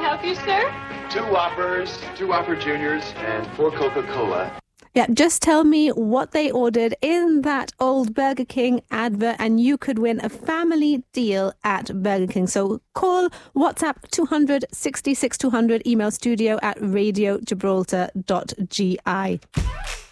help you, sir? 2 Whoppers, 2 Whopper Juniors, and 4 Coca-Cola. Yeah, just tell me what they ordered in that old Burger King advert and you could win a family deal at Burger King. So call, WhatsApp 200 66 200, email studio@radiogibraltar.gi.